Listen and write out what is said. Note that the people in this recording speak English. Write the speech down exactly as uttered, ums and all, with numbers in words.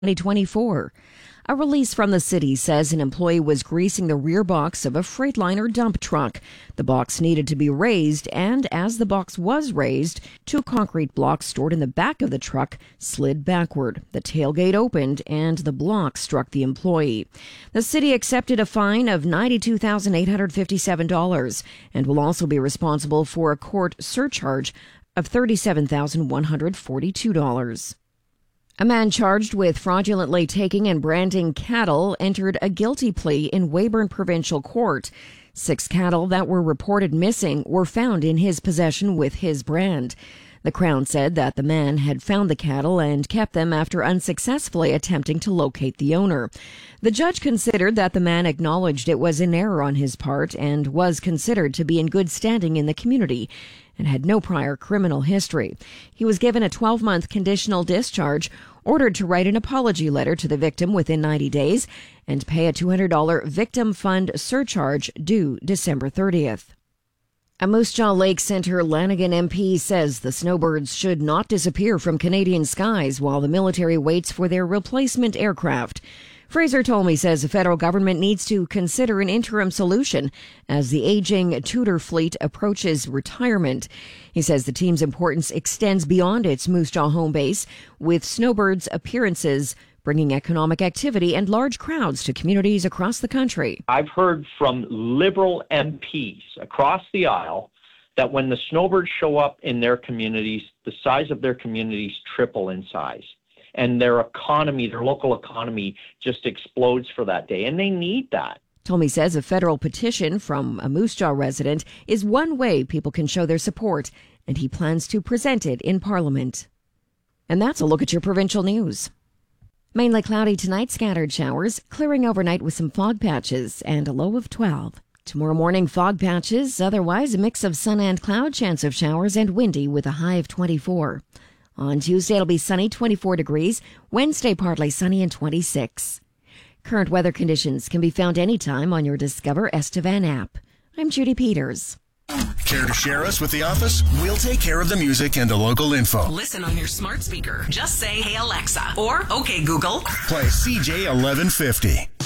twenty twenty-four. A release from the city says an employee was greasing the rear box of a Freightliner dump truck. The box needed to be raised, and as the box was raised, two concrete blocks stored in the back of the truck slid backward. The tailgate opened, and the block struck the employee. The city accepted a fine of ninety-two thousand eight hundred fifty-seven dollars and will also be responsible for a court surcharge of thirty-seven thousand one hundred forty-two dollars. A man charged with fraudulently taking and branding cattle entered a guilty plea in Weyburn Provincial Court. Six cattle that were reported missing were found in his possession with his brand. The Crown said that the man had found the cattle and kept them after unsuccessfully attempting to locate the owner. The judge considered that the man acknowledged it was an error on his part and was considered to be in good standing in the community and had no prior criminal history. He was given a twelve-month conditional discharge, ordered to write an apology letter to the victim within ninety days, and pay a two hundred dollars victim fund surcharge due December thirtieth. A Moose Jaw Lake Centre Lanigan M P says the snowbirds should not disappear from Canadian skies while the military waits for their replacement aircraft. Fraser Tolmie says the federal government needs to consider an interim solution as the aging Tudor fleet approaches retirement. He says the team's importance extends beyond its Moose Jaw home base, with snowbirds' appearances bringing economic activity and large crowds to communities across the country. I've heard from Liberal M Ps across the aisle that when the snowbirds show up in their communities, the size of their communities triple in size. And their economy, their local economy, just explodes for that day. And they need that. Tolmie says a federal petition from a Moose Jaw resident is one way people can show their support, and he plans to present it in Parliament. And that's a look at your provincial news. Mainly cloudy tonight, scattered showers, clearing overnight with some fog patches, and a low of twelve. Tomorrow morning, fog patches, otherwise a mix of sun and cloud, chance of showers, and windy with a high of twenty-four. On Tuesday, it'll be sunny, twenty-four degrees. Wednesday, partly sunny and twenty-six. Current weather conditions can be found anytime on your Discover Estevan app. I'm Judy Peters. Care to share us with the office? We'll take care of the music and the local info. Listen on your smart speaker. Just say, "Hey Alexa," or "Okay Google." Play C J eleven fifty.